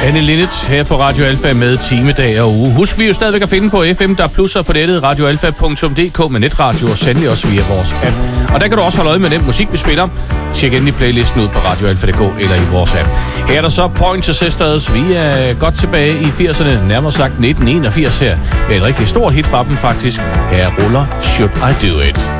Anne Linnet her på Radio Alfa med time, dag og uge. Husk, vi er jo stadigvæk at finde på FM, der plusser på nettet radioalfa.dk med netradio og sandelig også via vores app. Og der kan du også holde øje med den musik, vi spiller. Tjek endelig playlisten ud på radioalfa.dk eller i vores app. Her er der så Pointer Sisters. Vi er godt tilbage i 80'erne, nærmere sagt 1981 her. Det er et rigtig stort hit fra dem faktisk. Her ruller Should I Do It.